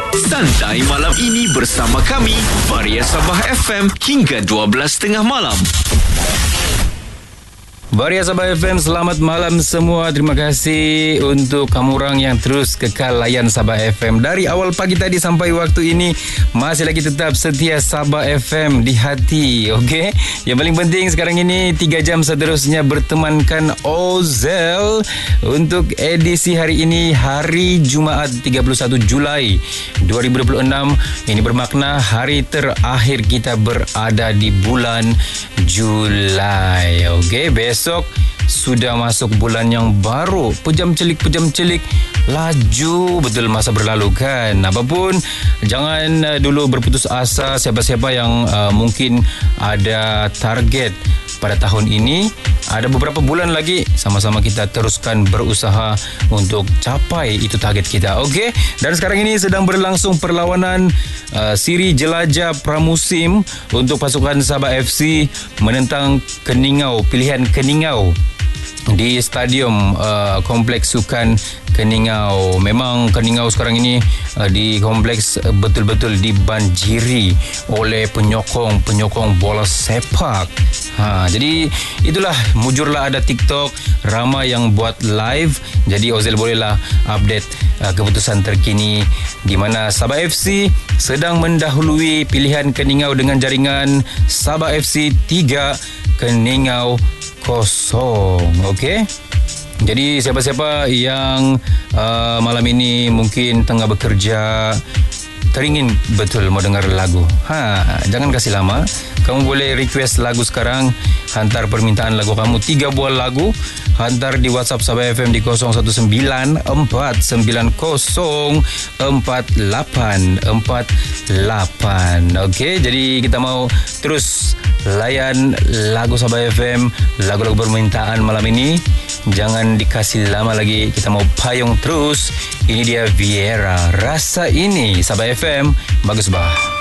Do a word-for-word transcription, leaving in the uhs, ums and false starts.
Santai malam ini bersama kami, Varia Sabah F M, hingga dua belas tiga puluh malam. Varia Sabah F M, selamat malam semua. Terima kasih untuk kamu orang yang terus kekal layan Sabah F M. Dari awal pagi tadi sampai waktu ini masih lagi tetap setia Sabah F M di hati. Okey. Yang paling penting sekarang ini tiga jam seterusnya bertemankan Ozel untuk edisi hari ini, hari Jumaat tiga puluh satu Julai dua ribu dua puluh enam. Ini bermakna hari terakhir kita berada di bulan Julai. Okey, besok Besok sudah masuk bulan yang baru. Pejam celik, pejam celik. Laju betul masa berlalu kan. Apapun, jangan uh, dulu berputus asa. Siapa-siapa yang uh, mungkin ada target pada tahun ini, ada beberapa bulan lagi, sama-sama kita teruskan berusaha untuk capai itu target kita. Okey. Dan sekarang ini sedang berlangsung perlawanan uh, siri jelajah pramusim untuk pasukan Sabah F C menentang Keningau, pilihan Keningau di Stadium uh, Kompleks Sukan Keningau. Memang Keningau sekarang ini uh, di kompleks uh, betul-betul dibanjiri oleh penyokong-penyokong bola sepak. Ha, jadi itulah, mujurlah ada TikTok, ramai yang buat live. Jadi Ozel bolehlah update uh, keputusan terkini di mana Sabah F C sedang mendahului pilihan Keningau dengan jaringan Sabah F C tiga, Keningau kosong. Okey. Jadi siapa-siapa yang uh, malam ini mungkin tengah bekerja, teringin betul mau dengar lagu, ha, jangan kasih lama. Kamu boleh request lagu sekarang. Hantar permintaan lagu kamu, tiga buah lagu. Hantar di WhatsApp Sabah F M di kosong satu sembilan empat sembilan kosong empat lapan empat lapan. Okey, jadi kita mau terus layan lagu Sabah F M, lagu-lagu permintaan malam ini. Jangan dikasih lama lagi, kita mau payung terus. Ini dia Viera, Rasa Ini. Sabah F M, bagus bah.